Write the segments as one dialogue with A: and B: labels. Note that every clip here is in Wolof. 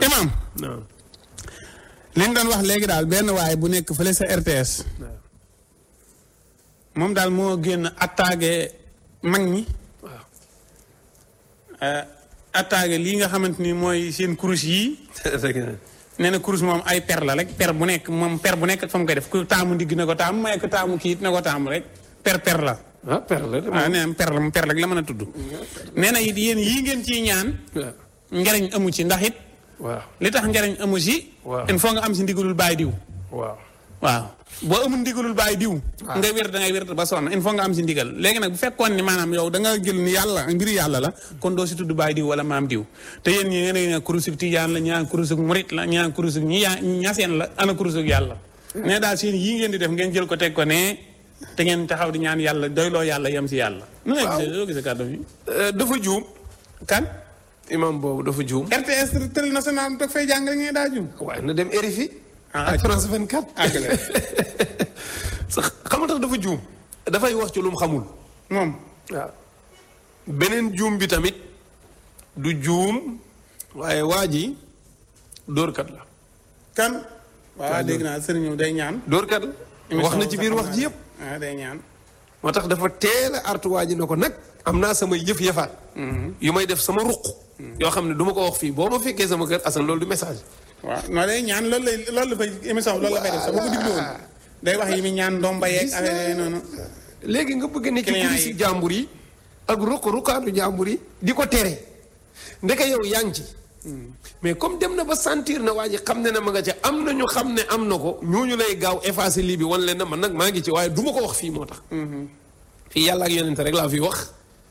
A: imam li ñu doon wax léegi daal benn waay bu nekk fële sa RTS moom daal moo génn attaqué mag ñi attaqué lii nga xamante ni mooy seen kurus yii nee na kurus moom ay per la rek per bu nekk fa mu koy def ku taamu ndigg na ko taamu may ko taamu kiit na ko taamu rek per la
B: per la
A: nee na per rek la mën a tudd nee na it yéen yii ngeen ciy ñaan njariñ amu ci ndax it
B: waaw
A: li tax njariñ amu ci il faut nga am si ndigalul bàyyi diw waaw boo amul ndigalul bàyyi diw nga wér da ngay wér ba sonn il faut nga am si ndigal léegi nag bu fekkoon ni maanaam yow da nga jël ni yàlla mbiri yàlla la kon doo si tudd bàyyi diw wala maam diw te yéen ñi ngeen ne kurusug tijaan la ñaan kurusug murit la ñaan kurusug ñaseen la ana kurusug yàlla ne daal seen yii ngeen di def ngeen jël ko teg ko ne te ngeen taxaw di ñaan yàlla doyloo yàlla yem si yàlla nu ngay gisee doo gisee kàddu bi
B: dafa juum
A: kan
B: imam boobu dafa juum
A: RTS télé national toog fay jàngale ngay daa juum
B: waaye na dem RFI ak France 24 sax xamul tax dafa juum dafay wax ci lu mu xamul
A: moom
B: waaw beneen juum bi tamit du juum waaye waa ji dóorkat la
A: kan waaw dégg naa sëriñ day ñaan
B: dóorkat la wax na ci biir wax ji yëpp
A: day ñaan
B: moo tax dafa teel a artu waa ji na ko nag am naa sama yëf-yëfaat yu may def sama ruq yoo xam ne du ma ko wax fii boo ma fekkee sama kër Assane loolu du message
A: waaw non day ñaan loolu la fay émission loolu la fay def sax boo ko diglu woon day wax yi mi ñaan ndomba yeeg affaire noonu
B: léegi nga bëgg ne ci kurisi jàmbur yi ak ruqaatu jàmbur yi di ko tere ndeke yow yaa ngi ci mais comme dem na ba sentir na waa ji xam ne na ma nga ca am na ñu xam ne am na ko ñooñu lay gaaw effacer lii bi wan leen na man nag maa ngi ci waaye du ma ko wax fii moo tax fii yàlla ak yonente rek laa fi wax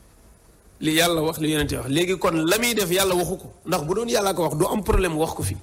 B: li yàlla wax li yonente wax léegi kon la muy def yàlla waxu ko ndax bu doon yàlla ko wax du am problème wax ko fii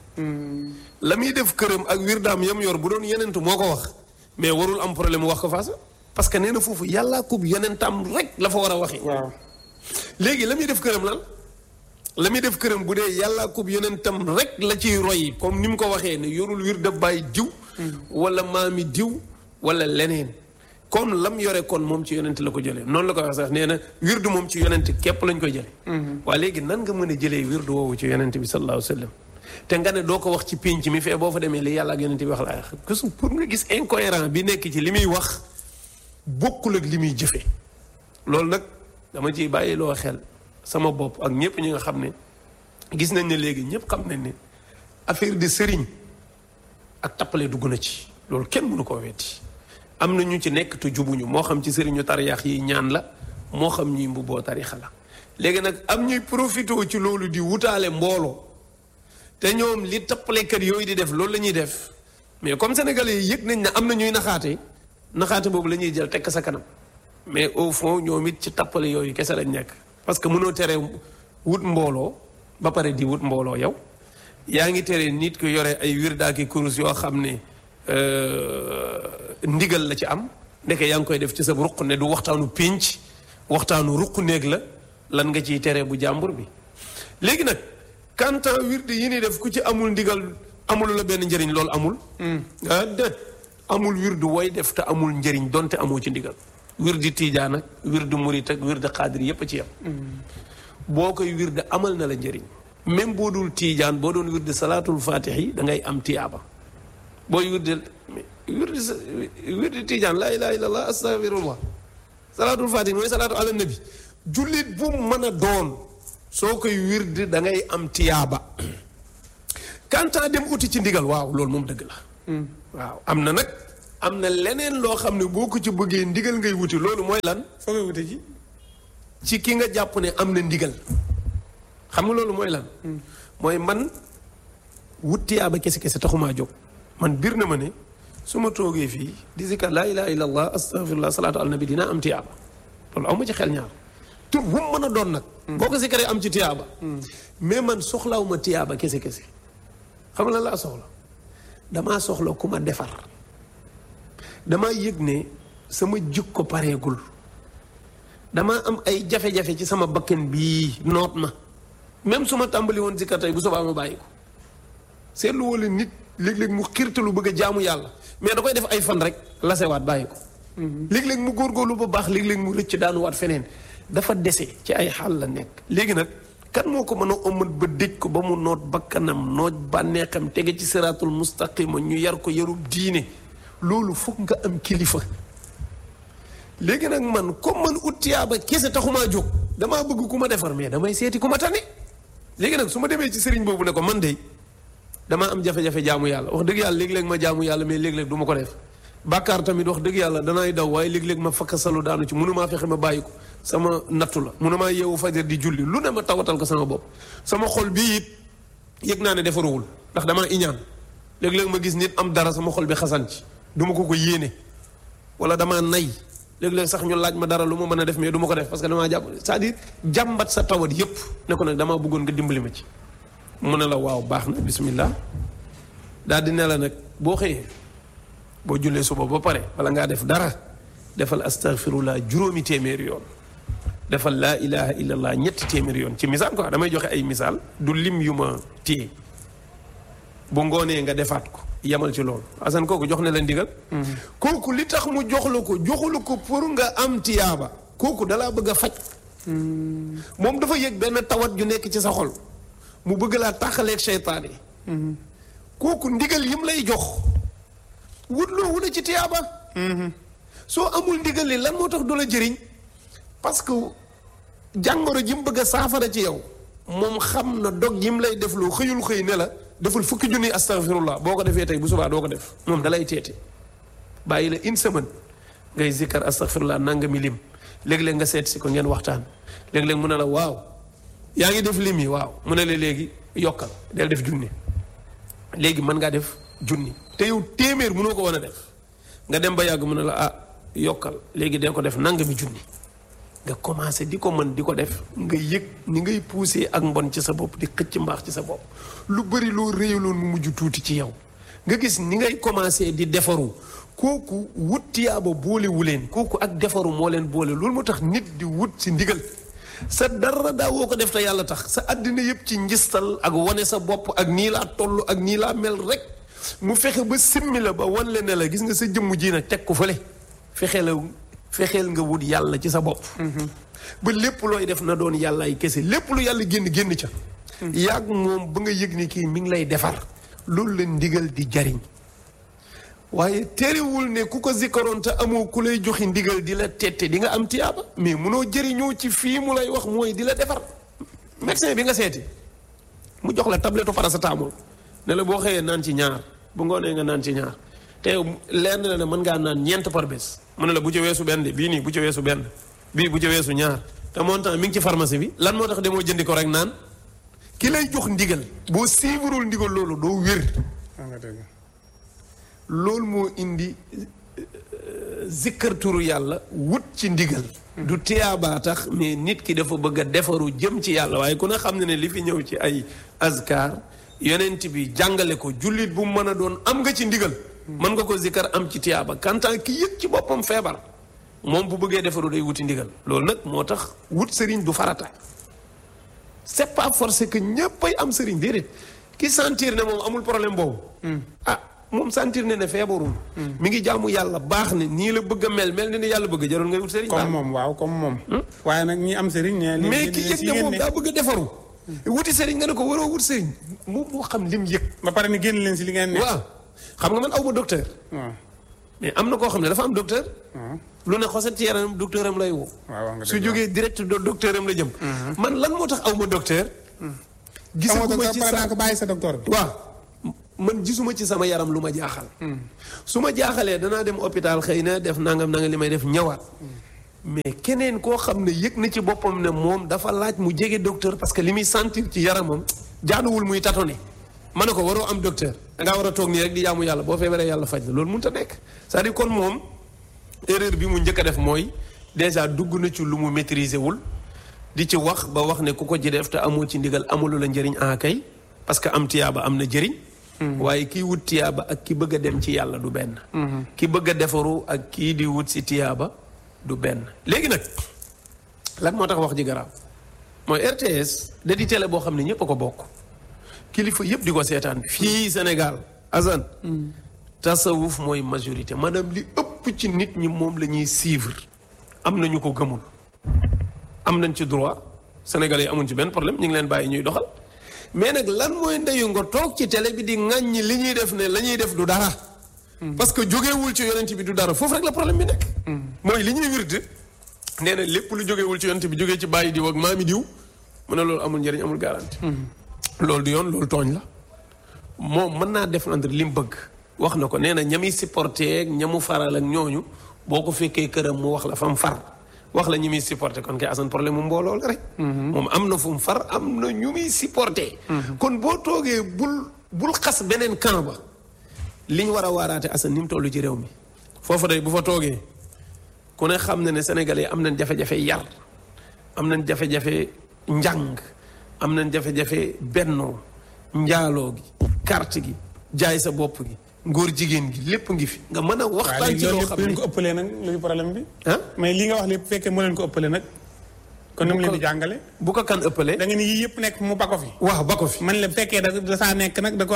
B: la muy def këram ak wirdaam yam yor bu doon yonentu moo ko wax mais warul am problème wax ko faasa parce que nee na foofu yàllaa kub yonentam rek la fa war a waxi
A: waaw
B: léegi la muy def këram lan la muy def këram bu dee yàllaa kub yonentam rek la ciy roy comme ni mu ko waxee ne yorul wirda bàyyi diw wala maami diw wala leneen kon lam yore kon moom ci yonent la ko jëlee noonu la ko wax sax nee na wirdu moom ci yonent képp lañ koy jëlee waaye léegi nan nga mën a jëlee wirdu woowu ci yonent bi sallallahu alayhi wa sallam te nga ne doo ko wax ci pénc mi fee boo fa demee li yàlla ak yonent bi wax laa wax pour nga gis incohérent bi nekk ci li muy wax bokkul ak li muy jëfee loolu nag dama ciy bàyyi loo xel sama bopp ak ñëpp ñi nga xam ne gis nañ ne léegi ñëpp xam nañ ne affaire de sëriñ ak tappale dugg na ci loolu kenn mënu koo wetti am na ñu ci nekk te jubuñu moo xam ci sëriñu tariyax yi ñaan la moo xam ñuy mbubboo tarixa la léegi nag am ñuy profité ci loolu di wutaale mbooloo te ñoom li tappalekat yooyu di def loolu la ñuy def mais comme sénégalais yi yëg nañ ne am na ñuy naxaate boobu la ñuy jël tekk sa kanam mais au fond ñoom it ci tappale yooyu kese lañ nekk parce que mënoo tere wut mbooloo ba pare di wut mbooloo yow yaa ngi tere nit ku yore ay wirdaaki kurus yoo xam ne ndigal la ci am ndeke yaa ngi koy def ci sa ruq ne du waxtaanu pénc waxtaanu ruq néeg la lan nga ciy tere bu jàmbur bi léegi nag quant à wirdi yi ni def ku ci amul ndigal amul la benn njëriñ loolu amul déet amul wirdu wooy def te amul njëriñ donte amoo ci ndigal wirdi tiijaan ak wirdi murit ak wirdi xaadir yépp a ci yam boo koy wirdi amal na la njëriñ même boo dul tiijaan boo doon wirdi salaatul faatixi da ngay am tiyaaba booy wirdi tiijaan laa ilaaha illallaah astaghfirullah salaatul faatixi mooy salaatu ala nabi jullit bu mën a doon soo koy wirdi da ngay am tiyaaba kantaa dem uti ci ndigal waaw loolu moom dëgg la waaw am na nag am na leneen loo xam ne boo ko ci bëggee ndigal ngay wuti loolu mooy lan
A: foo koy wuti
B: ci ki nga jàpp ne am na ndigal xam nga loolu mooy lan mooy man wut tiyaaba kese taxumaa jóg man bir na ma ne su ma toogee fii di zikar laa ilaha illa allah astaghfirullah salaatu ala nabi dinaa am tiyaaba loolu aw ma ci xel ñaar tur bu mu mën a doon nag boo ko zikaree am ci tiyaaba mais man soxlaw ma tiyaaba kese xam nga lan laa soxla damaa soxla ku ma defar damaa yëg ne sama jikko pareegul damaa am ay jafe-jafe ci sama bakkan bii noot ma même su ma tàmbali woon zikar tey bu sobaa ma bàyyi ko seetlu wala nit léeg-léeg mu xirtalu bëgg a jaamu yàlla mais da koy def ay fan rek lasewaat bàyyi ko léeg-léeg mu góorgóorlu ba baax léeg-léeg mu rëcc daanuwaat feneen dafa dese ci ay xaal la nekk léegi nag kan moo ko mën a omat ba dëj ko ba mu noot bakkanam noot bànneexam tege ci siraatul mustaqima ñu yar ko yarub diine loolu foog nga am kilifa. léegi nag man comme man ut tiyaaba kese taxumaa jóg damaa bëgg ku ma defar mais damay seeti ku ma tane. léegi nag su ma demee ci sëriñ boobu ne ko man de damaa am jafe-jafe jaamu yàlla wax dëgg yàlla léeg-léeg ma jaamu yàlla mais léeg-léeg du ma ko def. bàkkaar tamit wax dëgg yàlla danaay daw waaye léeg-léeg ma fakka salu daanu ci mënumaa fexe ma bàyyi ko sama nattu la mënumaa yeewu fajar di julli lu ne ma tawatal ko sama bopp. sama xol bii it yëg naa ne defaruwul ndax damaa iñaan léeg-léeg ma gis nit am dara sama xol bi xasan ci du ma ko yéene wala damaa nay léeg-léeg sax ñu laaj ma dara lu ma mën a def mais du ma ko def parce que damaa jàpp c'est-à-dire jàmbat sa tawat yépp ne ko nag damaa bëggoon nga dimbali ma ci. mu ne la waaw baax na bismillah daal di ne la nag boo xëyee boo jullee suba ba pare wala ngaa def dara defal astaghfirullah juróomi téeméeri yoon defal laa ilaha illallah ñetti téeméeri yoon ci misaal quoi damay joxe ay misaal du lim yu ma téye bu ngoonee nga defaat ko yamal ci loolu asan kooku jox na la ndigal. kooku li tax mu jox la ko joxulu ko pour nga am tiyaaba kooku dalaa bëgg a faj. moom dafa yëg benn tawat ju nekk ci sa xol mu bëgg laa taxaleeg seytaane yi. kooku ndigal yim lay jox wutloo wula ci tiyaaba. soo amul ndigal li lan moo tax du la jëriñ parce que jàngoro ji mu bëgg a saafara ci yow moom xam na dog yim lay def loo xëyul xëy ne la deful fukki junni astaghfirullah boo ko defee tey bu subaa doo ko def moom dalay teete bàyyi la une semaine ngay zikkar astaghfirullah nangami lim léeg-léeg nga seet si ko ngeen waxtaan léeg-léeg mu ne la waaw yaa ngi def lim yi waaw mu ne la léegi yokkal del def junni léegi mën ngaa def junni te yow téeméer mënoo ko wan a def nga dem ba yàgg mu ne la ah yokkal léegi dee ko def nangami junni nga commencé di ko mën di ko def nga yëg ni ngay poussé ak mbon ci sa bopp di xëcc mbaax ci sa bopp lu bëri loo réyaloon mu mujj tuuti ci yow nga gis ni ngay commencé di defaru kooku wut tiyaaba boolewu leen kooku ak defaru moo leen boole loolu moo tax nit di wut si ndigal sa dara daa woo ko def te yàlla tax sa àddina yëpp ci njistal ak wane sa bopp ak nii laa toll ak nii laa mel rek mu fexe ba simmi la ba wan le ne la gis nga sa jëmm ji nag teg ko fële fexeel nga wut yàlla ci sa bopp ba lépp looy def na doon yàlla ay kese lépp lu yàlla génn ca yàgg moom ba nga yëg ni kii mi ngi lay defar loolu la ndigal di jariñ waaye terewul ne ku ko zikkaroon te amoo ku lay joxi ndigal di la tette di nga am tiyaaba mais munoo jëriñoo ci fii mu lay wax mooy di la defar médecin bi nga seeti mu jox la tablette paracétamol ne la boo xëyee naan ci ñaar bu ngoonee nga naan ci ñaar te leer na ne mën ngaa naan ñeent par bés mu ne la bu ci weesu benn bii nii bu ci weesu benn bii bu ci weesu ñaar te montant mi ngi ci pharmacie bi lan moo tax demoo jëndi ko rek naan ki lay jox ndigal boo siiwarul ndigal loolu doo wér loolu moo indi zikkar turu yàlla wut ci ndigal du tiyaabaa tax mais nit ki dafa bëgg a defaru jëm ci yàlla waaye ku ne xam ne li fi ñëw ci ay azkar yonent bi jàngale ko jullit bu mën a doon am nga ci ndigal mën nga ko zikkar am ci tiyaaba kantaan ki yëg ci boppam feebar moom bu bëggee defaru day wuti ndigal loolu nag moo tax wut sëriñ du farata c'est pas forcé que ñëppay am sëriñ déedéet ki sentir ne moom amul problème boobu moom sentir ne feebarul mi ngi jaamu yàlla baax ne nii la bëgg a mel ni yàlla bëgg jarul ngay wut sëriñ
A: comme moom waaw comme moom waaye nag ñi am sëriñ
B: mais ki yëg ne moom daa bëgg a defaru wuti sëriñ nga ne ko waroo wut sëriñ moom moo xam lim yëg
A: ba pare ni génn leen si li ngeen ne
B: waaw xam nga man aw ma docteur mais am na koo xam ne dafa am docteur lu ne xoset ci yaram docteur am lay woo su jógee direct docteur am la jëm man lan moo tax aw ma docteur gisaguma ci sa
A: ko bàyyi sa docteur bi
B: waaw man gisuma ci sama yaram lu ma jaaxal su ma jaaxalee danaa dem hôpital xëy na def nangam li may def ñëwaat mais keneen koo xam ne yëg na ci boppam ne moom dafa laaj mu jege docteur parce que li muy sentir ci yaramam jaaduwul muy tatone ma ne ko waroo am docteur dangaa war a toog nii rek di jaamu yàlla boo feebaree yàlla faj la loolu mënut a nekk c'est-à-dire kon moom erreur bi mu njëkk a def mooy déjà dugg na ci lu mu maîtriser wul di ci wax ba wax ne ku ko ci def te amoo ci ndigal amulu la njëriñ kay parce que am tiyaaba am na njëriñ waaye kii wut tiyaaba ak ki bëgg a dem ci yàlla du benn ki bëgg a defaru ak kii di wut si tiyaaba du benn léegi nag lan moo tax wax ji garaaw mooy RTS da di télé boo xam ne ñëpp a ko bokk kilifa yëpp di ko seetaan fii Sénégal Assane tasawuf mooy majorité maanaam li ëpp ci nit ñi moom la ñuy suivre am nañu ko gëmul am nañ ci droit Sénégalais yi amuñ ci benn problème ñu ngi leen bàyyi ñuy doxal mais nag lan mooy ndeyu nga toog ci télé bi di ŋàññi li ñuy def ne la ñuy def du dara. parce que jógeewul ci yonent bi du dara foofu rek la problème bi nekk. mooy li ñuy wird nee na lépp lu jógeewul ci yonent bi jógee ci bàyyi diw ak maami diw mu ne loolu amul njëriñ amul garanti. loolu du yoon loolu tooñ la moom mën naa défendre li mu bëgg wax na ko nee na ñami supporté ak ñamu faral ak ñooñu boo ko fekkee këram mu wax la fa mu far wax la ñi muy supporté kon kay Assane problème mu mbooloo la rek. moom am na fu mu far am na ñu muy supporté. kon boo toogee bul xas beneen camp ba li ñu war a waaraate Assane ni mu toll ci réew mi foofu day bu fa toogee ku ne xam na ne Sénégalais am nañ jafe-jafe yar am nañ jafe-jafe njàng am nañ jafe-jafe bennoo njaaloo gi carte gi jaay sa bopp gi ngóor jigéen gi lépp ngi fi nga mën a waxtaan ci loo xam ne
A: leen ko ëppalee nag luy problème bi
B: ah
A: mais li nga wax lépp fekkee moo leen ko ëppalee nag kon ni mu leen di jàngale
B: bu ko kan ëppalee
A: da nga ni yii yëpp nekk mu bako fi
B: waaw ba ko fi
A: man la fekkee da saa nekk nag da ko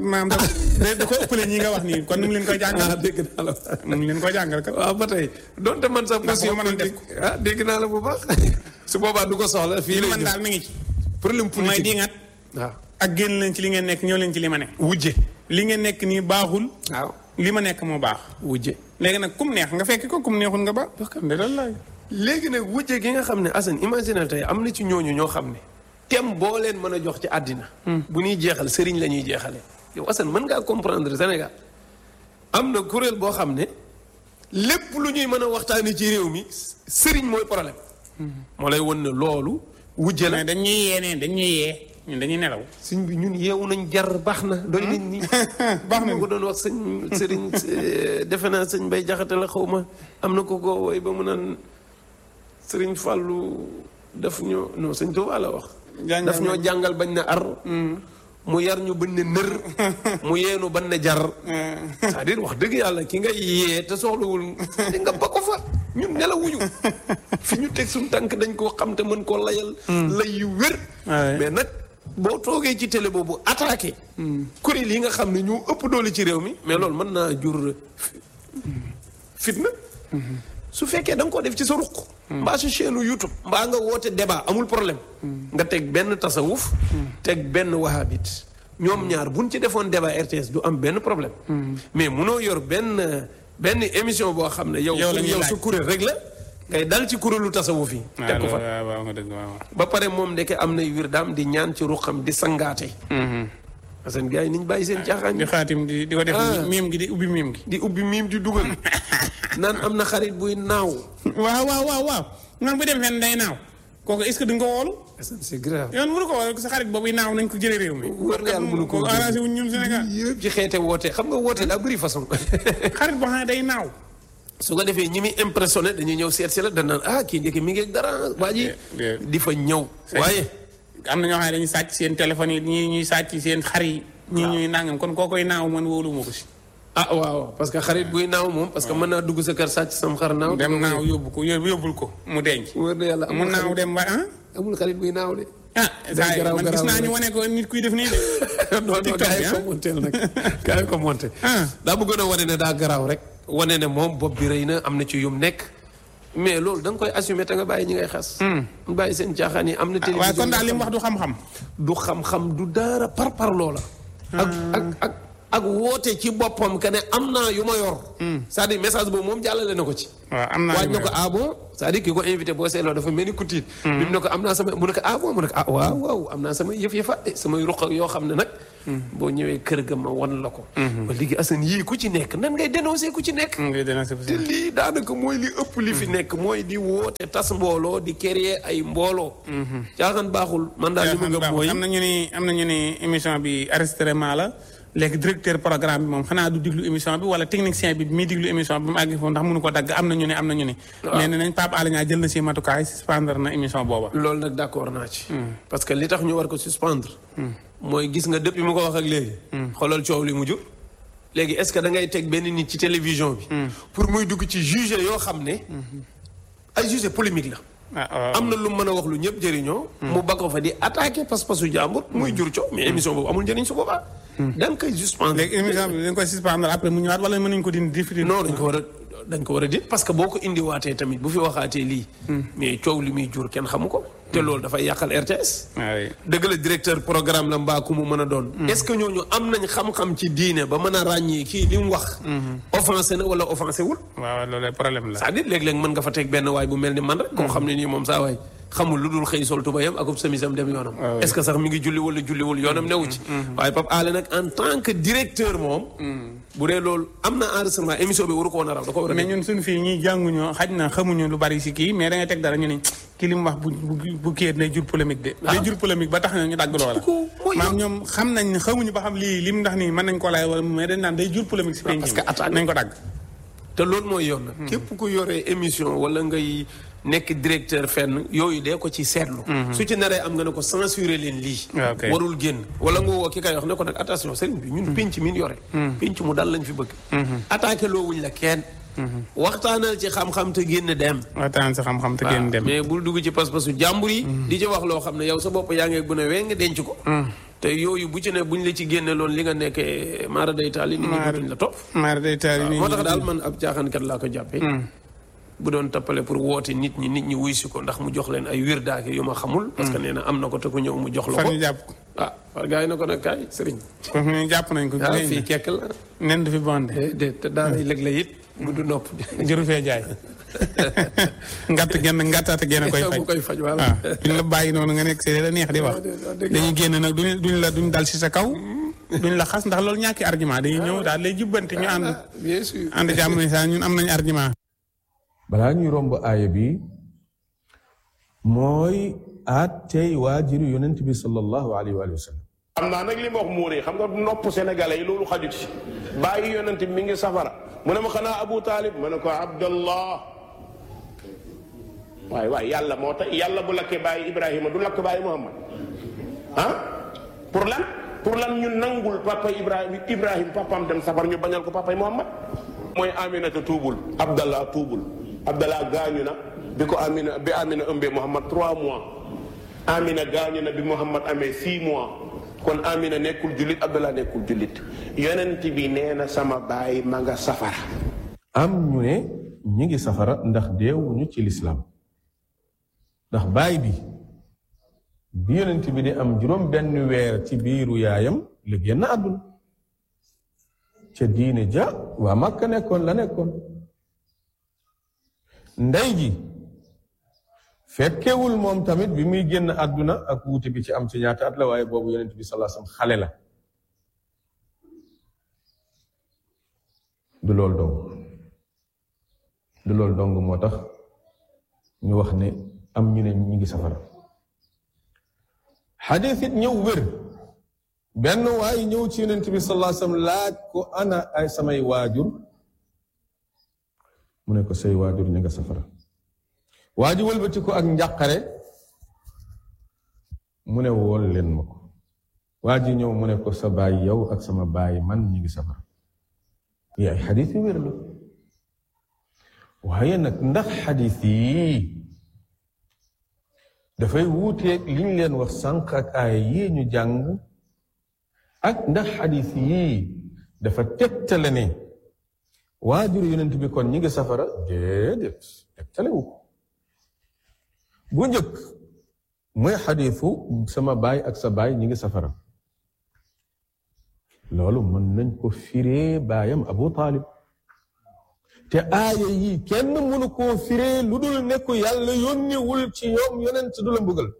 A: ëppalee ñi nga wax nii kon ni mu leen koy jàngal
B: dégg naa la
A: ni mu leen koy jàngal kat
B: waaw ba tey donte man sax position politique dégg naa la bu baax su boobaa du ko soxla fii
A: man daal mi ngi ci
B: problème politique
A: mooy diŋat
B: waaw
A: ak génn leen ci li ngeen nekk ñëw leen ci li ma ne
B: wujje
A: li ngeen nekk nii baaxul
B: waaw
A: li ma nekk moo baax
B: wujje
A: léegi nag kum neex nga fekk ko kum neexul nga ba de loolu la
B: léegi nag wujje gi nga xam ne Assane imagine tey am na ci ñooñu ñoo xam ne thème boo leen mën a jox ci àddina bu ñuy jeexal sëriñ la ñuy jeexale yow Assane mën ngaa comprendre Sénégal am na kuréel boo xam ne lépp lu ñuy mën a waxtaane ci réew mi sëriñ mooy problème moo lay won ne loolu wujje la
A: dañuy yee ñun dañuy nelaw
B: sëñ bi ñun yeewu nañ jar baax na doy nañ ni
A: baax na
B: ko doon wax sëriñ defe naa sëñ Bay Jaxate la xaw ma am na ko woy ba mu naan sëriñ Fàllu daf ñoo non sëñ Tuubaa la wax daf ñoo jàngal bañ na ar mu yar ñu bañ ne nër mu yeenu bañ ne jar c'est-à-dire wax dëgg yàlla ki nga yee te soxlawul di nga ba ko fa ñun nelawuñu fi ñu teg suñu tànk dañ koo xam te mën koo layal lay yu wér mais nag boo toogee ci télé boobu attaqué kuréel yi nga xam ne ñoo ëpp doole ci réew mi mais loolu mën naa jur fitna su fekkee da nga ko def ci sa ruq mbaa sa chaîne YouTube mbaa nga woote débat amul problème nga teg benn tasawuf teg benn wahabit ñoom ñaar buñ ci defoon débat RTS du am benn problème mais munoo yor benn émission boo xam ne yow sa kuréel rek la ngay dal ci kuréelu tasawuf yi teg ko fa ba pare moom ndeke am nay wirdaam di ñaan ci ruqam di sangaate Assane gars yi niñ bàyyi seen caaxaan
A: di xaatim di ko def miim gi di ubbi miim gi
B: di ubbi miim di dugal naan am na xarit buy naaw
A: waaw man bu dem fenn day naaw kooku est-ce que duñ ko woolu
B: c'est grave
A: yoon mënu ko woolu sa xarit boobu naaw nañ ko jëlee réew mi
B: wër na yàlla mënu ko
A: arrangé wuñ ñun Sénégal
B: yëpp ci xeete woote xam nga woote daa bëri façon
A: xarit boo xam ne day naaw
B: su ko defee ñi muy impressionné dañuy ñëw seet si la dañ naan kii njëkk mi ngi dara waa ji di fa ñëw waaye
A: am na ñoo xam ne dañuy sàcc seen téléphone yi ñii ñuy sàcc seen xar yi ñii ñuy nangam kon koo koy naaw man wóolu ma ko si
B: waaw parce que xarit buy naaw moom parce que mën naa dugg sa kër sàcc sam xar naaw
A: dem naaw yóbbul ko mu denc
B: wër na yàlla
A: mu naaw dem ba
B: amul xarit buy naaw de
A: man gis naa ñu wane ko nit kuy def nii de
B: non gaa yi ko monté nag gaa yi ko monté daa bëggoon a wane ne daa garaaw rek wane ne moom bopp bi rëy na am na ci yum nekk mais loolu da nga koy assumer te nga bàyyi ñi ngay xas bàyyi seen caaxaan yi am na télévision
A: waaye kon daal li mu wax du xam-xam
B: du xam-xam du dara par loola ak woote ci boppam que ne am naa yu ma yor c'est-à-dire message boobu moom jàllale na ko ci
A: am naa
B: waaj na ko bon c'est-à-dire ki ko invité boo seetloo dafa mel ni ku tiit bi mu ne ko am naa sama mu ne ko bon mu ne ko waaw am naa sama yëf-yëfa samay ruq yoo xam ne nag boo ñëwee kër ga ma wan la ko ba léegi Assane yii ku ci nekk nan ngay dénoncer ku ci nekk te lii daanaka mooy li ëpp li fi nekk mooy di woote tas mbooloo di créer ay mbooloo caaxaan baaxul man daal li ma gëm mooy
A: am na ñu ni émission bi enregistrement la léegi directeur programme bi moom xanaa du diglu émission bi wala technicien bi muy diglu émission bi mu àgg foofu ndax mënu ko dagg am na ñu ne mais ne nañ Pape Alé Niang jël na si matukaay suspendre na émission booba
B: loolu nag d'accord naa ci parce que li tax ñu war ko suspendre mooy gis nga depuis mu ko wax ak léegi xoolal coow li mu jur léegi est-ce que da ngay teg benn nit ci télévision bi pour muy dugg ci juge yoo xam ne ay juge polémique la am na lu mën a wax lu ñëpp jëriñoo mu ba ko fa di attaquer pas-pasu jàmbur muy jur coow mais émission boobu amul njëriñ su boobaa da nga koy suspendre
A: léegi émission bi dañ koy suspendre après mu ñëwaat wala mën nañu ko dindi diffuser
B: non dañ ko war a di parce que boo ko indiwaatee tamit bu fi waxaatee lii mais coow li muy jur kenn xamu ko te loolu dafay yàqal RTS. dëgg la directeur programme la mbaa ku mu mën a doon. est-ce que ñooñu am nañ xam-xam ci diine ba mën a ràññee kii li mu wax. offensé na wala offensé wul.
A: waaw loolu problème la.
B: c'est-à-dire léeg-léeg mën nga fa teg benn waay bu mel ni man rek. koo xam ne nii moom saa waay xamul lu dul xëy sol tubayam ak semisam dem yoonam. est-ce que sax mi ngi julli wala julliwul yoonam newu ci. waaye Pape Alé nag en tant que directeur moom. bu dee loolu am na enregistrement émission bi waru ko woon a raw da ko war a.
A: mais ñun suñu fii ñii jànguñoo xaj na xamuñu lu bari si kii mais da ngay teg dara ñu ni kii li mu wax bu kii day jur polémique de. day jur polémique ba tax na ñu dagg loola. maam ñoom xam nañ ne xamuñu ba xam lii li mu ndax nii mën nañ ko laay wala mais dañ naan day jur polémique si penc. parce que attaque nañ ko dagg.
B: te loolu mooy yoon nag. képp ku yoree émission wala ngay nekk directeur fenn yooyu dee ko ci seetlu. su ci naree am nga ne ko censurer leen lii. warul génn wala nga woo ki kay wax ne ko nag attention sëriñ bi ñun penc mi ñu yore. penc mu dal lañ fi bëgg. attaqué loo wuñ la kenn. waxtaanal ci xam-xam te génn dem.
A: waxtaanal ci xam-xam te génn dem.
B: mais bul dugg ci pas-pasu jàmbur yi. di ci wax loo xam ne yow sa bopp yaa ngi bu ne wee nga denc ko. te yooyu bu ci ne buñ la ci génne loon li nga nekkee maara day taal yi. nit ñi dootuñ la topp.
A: maara day taal yi
B: moo tax daal man ab caaxaankat laa ko jàppee. bu doon tappale pour woote nit ñi wuy si ko ndax mu jox leen ay wirdaake yu ma xamul. parce que nee na am na ko te ku ñëw mu jox la ko.
A: fan ñu jàpp ko.
B: far gars yi na ko nag kaay sëriñ.
A: kon ñu jàpp nañ ko.
B: fii kekk la.
A: nen du fi bondé.
B: déedéet te daal léeg la it gudd nopp.
A: jëru fee jaay. ngattaate genn koy faj.
B: waaw
A: duñ la bàyyi noonu nga nekk see la neex di wax. dañuy génn nag duñ dal si sa kaw. duñ la xas ndax loolu ñàkki argument dañuy ñëw daal lay jubbanti ñu ànd.
B: bien sûr
A: ànd jàmm ni saa ñun am nañu argument.
C: balaa ñuy romb aaya bi mooy tey waajuru yonent bi sallallahu alayhi wa sallam.
D: xam naa nag li ma wax muuree xam nga nopp sénégalais yi loolu xajut ci bàyyi yonent bi mi ngi safara mu ne ma xanaa Abu Talib ma ne ko Abdallah waay yàlla moo tax yàlla bu lakkee bàyyi Ibrahima du lakk bàyyi Muhammad pour lan ñu nangul papa Ibrahima papaam dem safar ñu bañal ko papay Muhammad mooy Aminata tuubul Abdallah tuubul Abdallah gaañu na bi Amina ëmbee Muhammad 3 mois Amina gaañu na bi Muhammad amee 6 mois kon Amina nekkul jullit Abdallah nekkul jullit yonent bi nee na sama baay ma nga safara.
C: am ñu ne ñi ngi safara ndax deewuñu ci lislaam ndax baay bi yonent bi di am juróom benn weer ci biiru yaayam la génn àdduna ca diine ja waa Makka nekkoon la nekkoon. ndey ji fekkewul moom tamit bi muy génn àdduna ak wuute bi ci am ci ñaata at la waaye boobu yonent bi sallallahu alayhi wasallam xale la du loolu dong moo tax ñu wax ne am ñu ne ñi ngi safara. xadiis it ñëw wér benn waaye ñëw ci yonent bi sallallahu alayhi wasallam laaj ko ana ay samay waajur mu ne ko say waajur ñu nga safara. waa ji wëlbati ko ak njàqare mu ne wool leen ma ko waa ji ñëw mu ne ko sa baay yow ak sama baay man ñi ngi safara. yi ay xadiis yu wér la waaye nag ndax xadiis yi dafay wuuteeg liñ leen wax sànq ak aaya yi ñu jàng ak ndax xadiis yi dafa tegtale ne waajur yonent bi kon ñi ngi safara déedéet tegtale wu ko. bu njëkk mooy xadiisu sama baay ak sa baay ñi ngi safara loolu mën nañ ko firee baayam Abu Talib te aaya yi kenn mënu koo firee lu dul nekku yàlla yónniwul ci ñoom yonent du la mbugal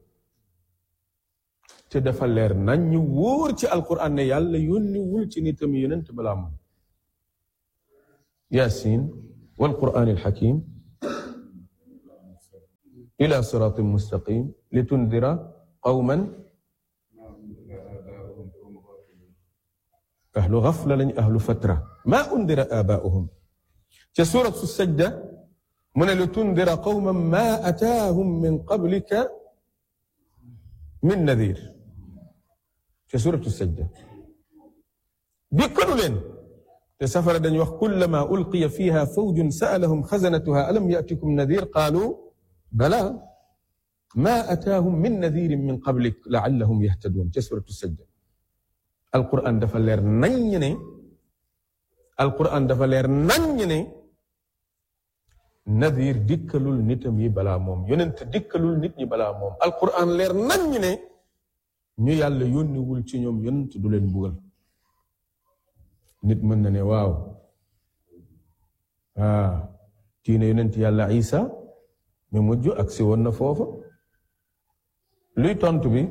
C: te dafa leer nañ ñu wóor ci alquran ne yàlla yónniwul ci nitam yonent balaa moom. Yaasiin wal quraanil hakiim ila siraatin mustaqim litundira qawman ahlu ghafla lañ ahlu fatra maa undira aabaa'uhum ca suuratu sajda mu ne litundira qawman maa ataahum min qablika min nadiir ca suuratu sajda dikkanu leen te safara dañu wax kullamaa ulqiya fiihaa fawjun sa'alahum xazanatuhaa alam ya'tikum nadiir qaalu balaa maa ataahum min nadiirin min qablik la'allahum yahtaduun ca suuratu sajda. Alqur'aan dafa leer naññ ne nadir dikkalul nitam yi balaa moom yonent dikkalul nit ñi balaa moom alquran leer nañ ñi ne ñu yàlla yónniwul ci ñoom yonent du leen bugal nit mën na ne waaw tiine yonent yàlla isa mi mujj ak si woon na foofa luy tontu bi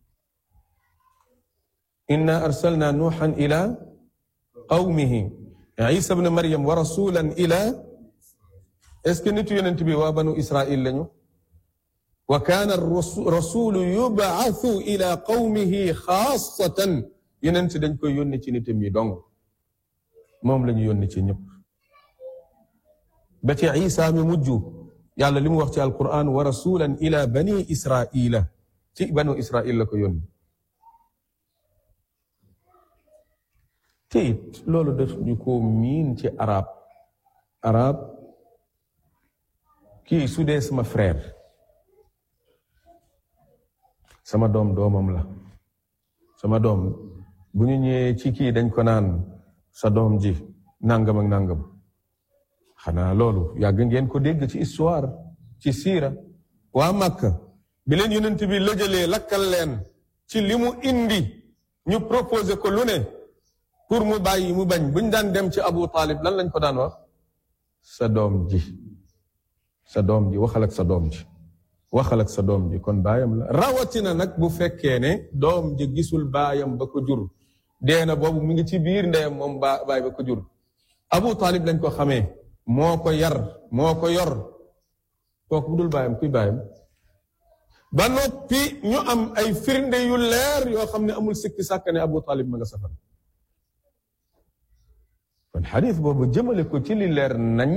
C: inna arsalna nuuhan ila qawmihi isa ibn maryam wa rasulan ila est-ce que nitu yonent bi waa banu israil lañu wa kaana rasulu yubaathu ila qawmihi xaasatan yonent dañ koy yónni ci nitam yi dong moom la ñu yónni ci ñëpp ba ci isa mi mujj yàlla li mu wax ci alquran wa rasulan ila bani israila ci banu israil la ko yónni te it loolu daf ñu ko miin ci arab kii su dee sama frère sama doom doomam la sama doom bu ñu ñëwee ci kii dañ ko naan sa doom ji nangam ak nangam xanaa loolu yàgg ngeen ko dégg ci histoire ci siira waa Makka bi leen yonent bi lëjëlee lakkal leen ci li mu indi ñu proposé ko lu ne pour mu bàyyi mu bañ buñ daan dem ci Abu Talib lan lañ ko daan wax sa doom ji waxal ak sa doom ji waxal ak sa doom ji kon baayam la rawatina nag bu fekkee ne doom ji gisul baayam ba ko jur deena boobu mu ngi ci biir ndeyam moom baay ba ko jur Abu Talib lañ ko xamee moo ko yar moo ko yor kooku bu dul baayam kuy baayam ba noppi ñu am ay firnde yu leer yoo xam ne amul sikki sàkk ne Abu Talib ma nga safar kon xadis boobu jëmale ko ci li leer nañ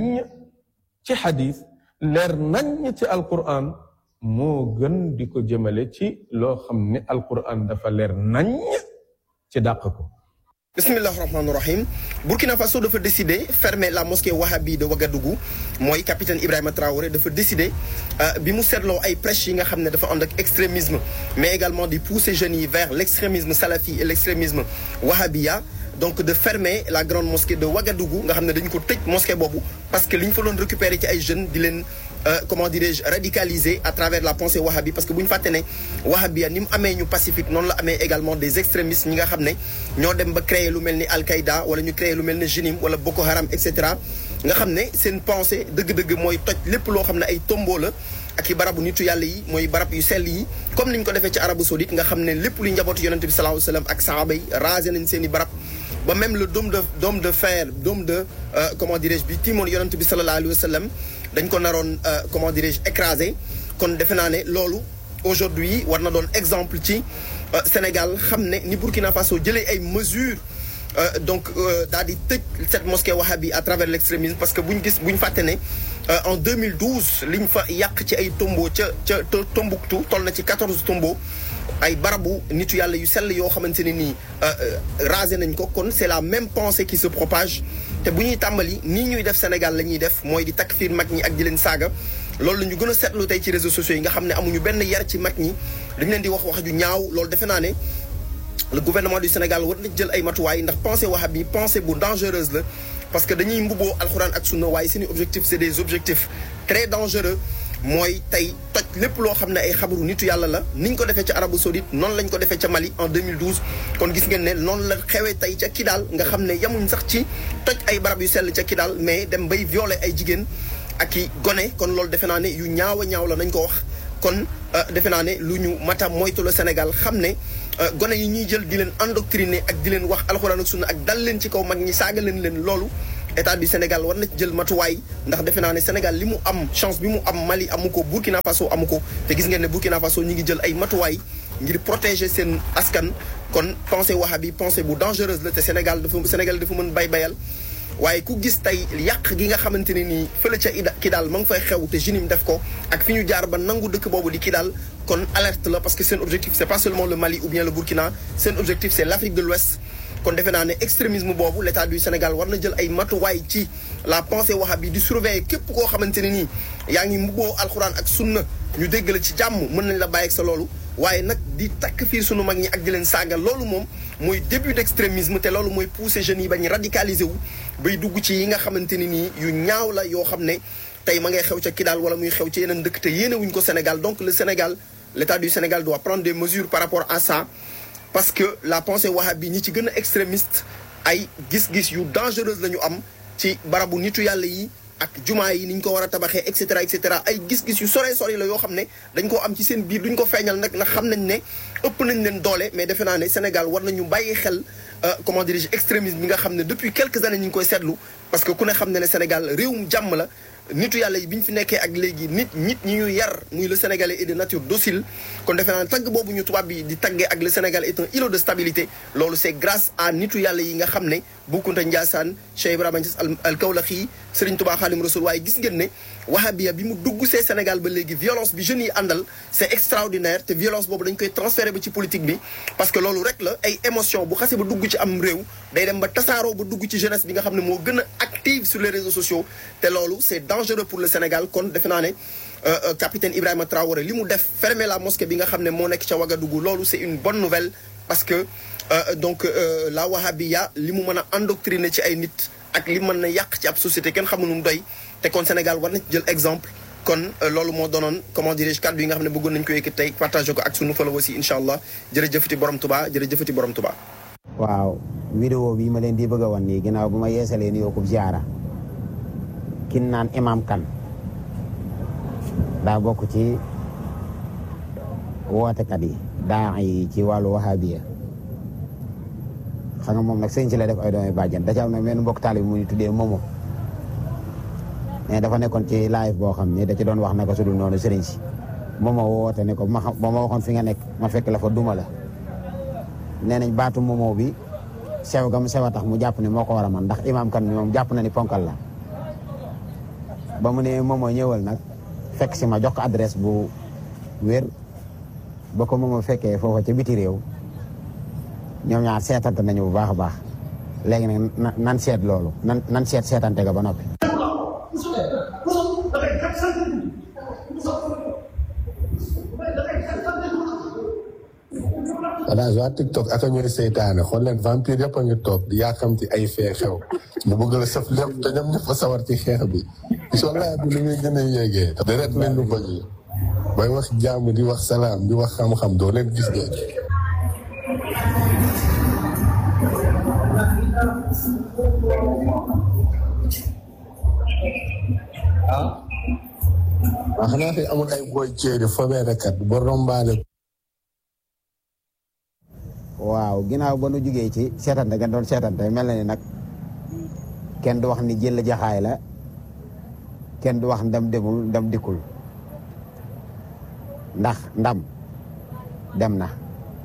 C: ci xadis leer nañ ci alquran moo gën di ko jëmale ci loo xam ne alquran dafa leer nañ ci dàq ko.
E: Bismillah ar-Rahman ar-Rahim. Burkina Faso dafa décider fermer la mosquée Wahhabi de Ouagadougou mooy capitaine Ibrahima Traoré dafa décider bi mu seetloo ay prêches yi nga xam ne dafa ànd ak extrémisme mais également di pousser jeunes yi vers l'extrémisme salafi et l'extrémisme wahhabiya donc de fermer la grande mosquée de Ouagadougou nga xam ne dañu ko tëj mosquée boobu parce que li ñu fa doon récupérer ci ay jeunes di leen comment dirais-je radicaliser à travers la pensée wahhabi parce que bu ñu fàtte ne wahhabiya ni mu amee ñu pacifique noonu la amee également des extrémistes ñi nga xam ne ñoo dem ba créer lu mel ni Al-Qaïda wala ñu créer lu mel ni Jenim wala Boko Haram et cetera nga xam ne seen pensée dëgg-dëgg mooy toj lépp loo xam ne ay tombeau la ak i barabu nitu yàlla yi mooy barab yu sell yi comme ni ñu ko defee ci Arabie Saoudite nga xam ne lépp luy njabootu yonente bi sallallahu alayhi wa sallam ak sahaba yi rasé nañ seen i barab ba même le dôme de fer dôme de comment dirais-je bi tiimoon yonente bi sallallahu alayhi wa sallam dañ ko naroon comment dirais-je écrasé kon defe naa ne loolu aujourd'hui war na doon exemple ci Sénégal xam ne ni Burkina Faso jëlee ay mesures donc daal di tëj cette mosquée wahhabi à travers l'extrémisme parce que bu ñu fàtte ne en 2012 liñ fa yàq ci ay tombeaux ca Tombouctou toll na ci 14 tombeaux ay barabu nitu yàlla yu sell yoo xamante ne nii rasé nañ ko kon c'est la même pensée qui se propage te bu ñuy tàmbali nii ñuy def Sénégal la ñuy def mooy di takfiir mag ñi ak di leen saaga loolu la ñu gën a seetlu tey ci réseaux sociaux yi nga xam ne amuñu benn yar ci mag ñi dañ leen di wax ju ñaaw loolu defe naa ne le gouvernement du Sénégal war na jël ay matuwaay ndax pensée wahhabi pensée bu dangereuse la parce que dañuy mbubboo alxuraan ak sunna waaye seeni objectif c'est des objectifs très dangereux mooy tey toj lépp loo xam ne ay xabaru nitu yàlla la niñ ko defee ca Arabie Saoudite noonu lañ ko defee ca Mali en 2012 kon gis ngeen ne noonu la xewee tey ca Kidal nga xam ne yamuñ sax ci toj ay barab yu sell ca Kidal mais dem bay violer ay jigéen ak i gone kon loolu defe naa ne yu ñaaw a ñaaw la nañ ko wax kon defe naa ne lu ñu mata moytu la Sénégal xam ne gone yi ñuy jël di leen endoctriner ak di leen wax alxuraan ak sunna ak dal leen ci kaw mag ñi saaga leen loolu état du Sénégal war na ci jël matuwaay ndax defe naa ne Sénégal li mu am chance bi mu am Mali amu ko Burkina Faso amu ko te gis ngeen ne Burkina Faso ñu ngi jël ay matuwaay ngir protéger seen askan kon pensée wahhabi pensée bu dangereuse la te Sénégal dafa mën bayal waaye ku gis tey yàq gi nga xamante ne nii fële ca Kidal ma ngi fay xew te Jenim def ko ak fi ñu jaar ba nangu dëkk boobu di Kidal kon alerte la parce que seen objectif c'est pas seulement le Mali ou bien le Burkina seen objectif c'est l'Afrique de l'Ouest kon defe naa ne extrémisme boobu l'état du Sénégal war na jël ay matuwaay ci la pensée wahhabi di surveiller képp koo xamante ne nii yaa ngi mbubboo alxuraan ak sunna ñu dégg la ci jàmm mën nañ la bàyyi ak sa loolu waaye nag di takk fiir sunu mag ñi ak di leen saaga loolu moom mooy début d'extrémisme te loolu mooy pousser jeunes yi bañ radicaliser wu bay dugg ci yi nga xamante ni nii yu ñaaw la yoo xam ne tey ma ngay xew ca Kidal wala muy xew ci yeneen dëkk te yéene wuñ ko Sénégal donc le Sénégal l'État du Sénégal doit prendre des mesures par rapport à ça parce que la pensée wahhabi ñi ci gën a extrémiste ay gis-gis yu dangereuse la ñu am ci barabu nitu yàlla yi ak jumaa yi ni ñu ko war a tabaxee et cetera ay gis-gis yu sore la yoo xam ne dañ koo am ci seen biir duñ ko feeñal nag ndax xam nañ ne ëpp nañ leen doole mais defe naa ne Sénégal war nañu bàyyi xel comment dirais-je extrémisme bi nga xam ne depuis quelques années ñu ngi koy seetlu parce que ku ne xam ne ne Sénégal réewum jàmm la nitu yàlla yi bi ñu fi nekkee ak léegi nit ñi ñu yar muy le Sénégalais est de nature docile kon defe naa ne tagg boobu ñu tubaab bi di taggee ak le Sénégal est un îlot de stabilité loolu c'est grâce à nitu yàlla yi nga xam ne Boukounta Ndiassane Cheikh Ibrahima Niass al Kawlaxi Serigne Touba Khadim Rasoul waaye gis ngeen ne wahabiya bi mu dugg see Sénégal ba léegi violence bi jeunes yi àndal c'est extraordinaire te violence boobu dañ koy transférer ba ci politique bi parce que loolu rek la ay émotion bu xasee ba dugg ci am réew day dem ba tasaaroo ba dugg ci jeunesse bi nga xam ne moo gën a active sur les réseaux sociaux te loolu c'est dangereux pour le Sénégal kon defe naa ne capitaine Ibrahima Traoré li mu def fermer la mosquée bi nga xam ne moo nekk ca Ouagadougou loolu c'est une bonne nouvelle parce que donc la wahabiya li mu mën a endoctriner ci ay nit ak li mën na yàq ci ab société kenn xamul nu mu doy te kon Sénégal war na ci jël exemple kon loolu moo doonoon comment dirais-je kàddu yi nga xam ne bëggoon nañu ko yëkkati tey partagé ko ak sunu fala aussi incha allah jërëjëfati borom Touba jërëjëfati borom Touba.
F: waaw vidéo bi ma leen di bëgg a wan nii ginnaaw bu ma yeesalee ni yokkub ziara kin naan imam kan daa bokk ci wootekat yi daa yi ci wàllu wahabiya xam nga moom nag sëñ ci la def ay doomi bàjjan da ca am nag benn mbokk taalibe mu ñu tuddee Momo mais dafa nekkoon ci live boo xam ne da ci doon wax naka su dul noonu sëriñ si Momo woote ne ko ba ma waxoon fi nga nekk ma fekk la fa duma la nee nañ baatu Momo bi sew ga mu sew a tax mu jàpp ne moo ko war a man ndax imam kan mi moom jàpp na ni ponkal la ba mu ne Momo ñëwal nag fekk si ma jox ko adresse bu wér ba ko Momo fekkee foofa ca biti réew ñoom ñaar seetante nañu bu baax a baax léegi nag nan seet loolu nan seetante ga ba noppi.
G: Orange waa TikTok ak ñooy seytaane xool leen vampire yëpp a ngi toog di yaakamti ay fee xew mu bëgg la saf lépp te ñoom ñëpp a sawar ci xeex bi soo laaj bi li muy gën a yéegee deret leen lu bëgg bay wax jàmm di wax salaam di wax xam-xam doo leen gis de waaw xanaa fi amul ay booy ceeri fobeerekat ba rombaale.
F: waaw ginnaaw ba nu jugee ci seetante nga doon seetante mel na ni nag kenn du wax ni jël jaxaay la kenn du wax ndam demul ndam dikkul ndax ndam dem na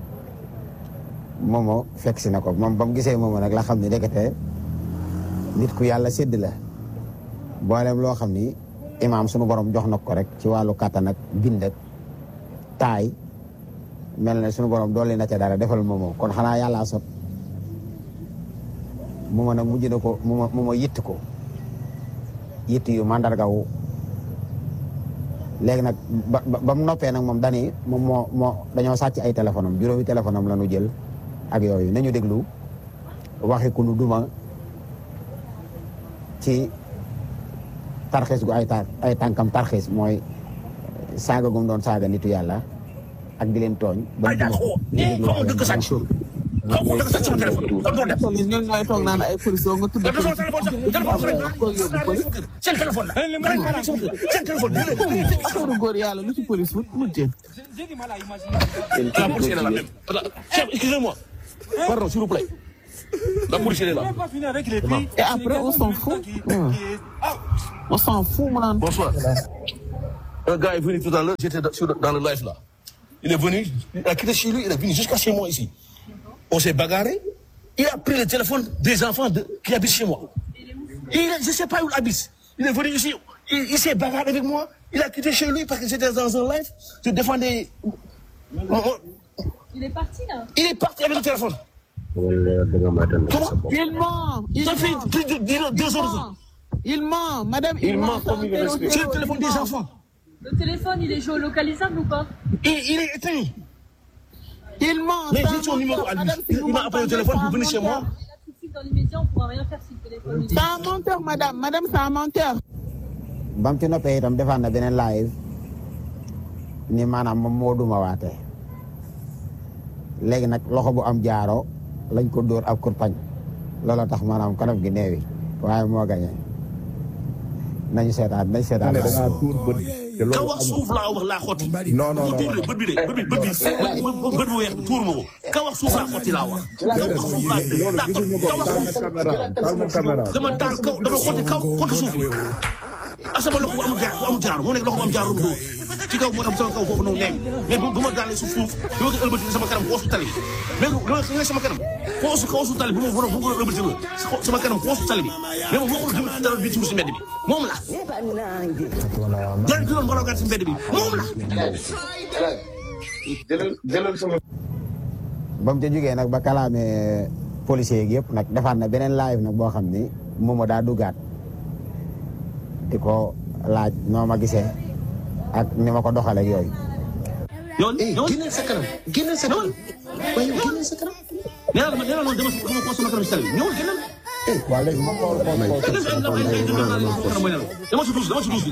F: Momo fekk si na ko moom ba mu gisee Momo nag la xam ni ndekete nit ku yàlla sédd la boolem loo xam ni imaam sunu borom jox na ko rek ci wàllu kàttan ak bind ak taay mel na sunu borom dolli na ca dara defal Momo kon xanaa yàllaa sot Momo nag mujj na ko Momo yitt ko yitt yu mandargawu léegi nag ba mu noppee nag moom dani moom moo dañoo sàcc ay téléphone am juróomi téléphone am la ñu jël ak yooyu nañu déglu waxi ku nu duma ci tarxiis gu ay tànkam tarxiis mooy saaga gum doon saaga nitu yàlla ak di leen tooñ ba
A: ñoom ñooy toog naan ay police doo nga tudd police góor yàlla lu ci police wut mu jéem.
H: La police est là même. Chef, excusez-moi. Pardon, s'il vous plaît. La police est là.
A: Et après, on s'en fout. On s'en fout, mon ami.
H: Bonsoir. Un gars est venu tout à l'heure, j'étais dans le live là. Il est venu, il a quitté chez lui, il est venu jusqu'à chez moi ici. On s'est bagarré. Il a pris le téléphone des enfants qui habitent chez moi. Je ne sais pas où il habite. Il est venu ici, il s'est bagarré avec moi. Il a quitté chez lui parce que j'étais dans un live. Je défendais.
I: Il est parti là.
H: Il est parti avec le téléphone.
A: Comment? Il ment.
H: Ça fait plus de 2 heures.
A: Il ment, madame. Il ment comme il respecte.
H: C'est le téléphone des enfants.
I: Le téléphone, il est géolocalisable ou pas?
H: Il est éteint.
A: Il ment.
H: Mais j'ai son numéro à lui. Il m'a appelé au téléphone pour venir chez moi.
I: Tout de suite dans les médias, on ne pourra rien faire si le téléphone.
A: C'est un menteur, madame. Madame, c'est un menteur.
F: ba mu ci noppee itam defaat na beneen live ni maanaam moom moo duma waatee léegi nag loxo bu am jaaro lañ ko dóor ab kurpañ looloo tax maanaam kanam gi neewi waaye moo gañe nañu seetaan
H: ka wax suuf laa wax laa xotti.
C: non
H: bët bi bët bu weex bi tuur ma ko. ka wax suuf laa xotti laa wax. ka wax suuf laa dama taal kaw dama xotti kaw xotti suuf bi. ak sama loxo bu amul jaar moo nekk loxo bu am jaar dóor ci kaw moo tax sama kaw foofu noonu nekk mais bu ma daalee suuf bi ma ko ëlbati sama kanam xoosu tali bi mais nga sama kanam xoosu tali bi bu ma ko ëlbati sama kanam xoosu tali bi mais moom waxul jëm dara bi tuur si mbedd bi moom la jël doon balogaat si mbedd bi moom la
F: ba mu ca jógee nag ba kalaamee policier yi yëpp nag defaat na beneen live nag boo xam ni moom daa duggaat di ko laaj noo ma gisee ak ni ma ko doxalee ak yooyu.
H: génneel sa kanam génneel sa kanam waaye génneel sa kanam. nee naa dama ko sama kanam si tali bi ñëwal génneel.
C: waaw léegi moom
H: dama ci duus bi.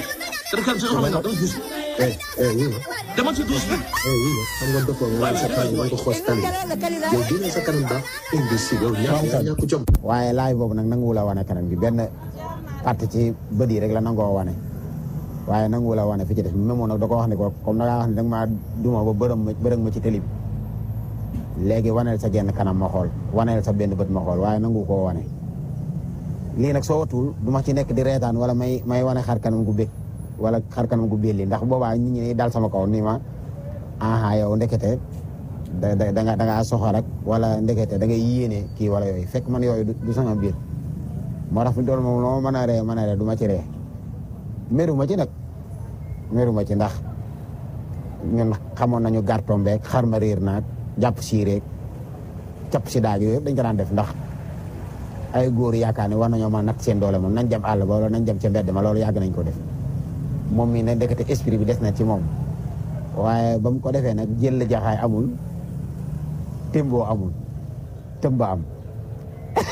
H: dama ci duus bi.
G: xam nga doxal nga sa kanam nga ko xoos tali yow génneel sa kanam ba imbécile yow ñàkk jom.
F: waaye live boobu nag nanguwul a wane kanam gi benn parti ci bët yi rek la nangoo wane waaye nanguwul a wane fi ci des même nag da ko wax ne ko comme da ngaa wax ne danga maa duma ba bërëng ma ci télé bi léegi waneel sa genn kanam ma xool waneel sa benn bët ma xool waaye nangu koo wane lii nag soo watul du ma ci nekk di reetaan wala may wane xar kanam gu bég wala xar kanam gu belli ndax boobaa nit ñi dal sama kaw nii ma aha yow ndekete da ngaa soxor ak wala ndekete da ngay yéene kii wala yooyu fekk man yooyu du sama biir moo tax fi dool moom loo mën a ree du ma ci ree meru ma ci nag ndax ñun xamoon nañu gartom beeg xar ma réer naag jàpp si réeg capp si daag yooyu yëpp dañ ko daan def ndax ay góor yaakaar ne war nañoo mën a natt seen doole moom nañ dem àll ba wala nañ dem ca mbedd ma loolu yàgg nañ ko def moom mii ne ndekete esprit bi des na ci moom waaye ba mu ko defee nag jël jaxaay amul témboo amul tëmba am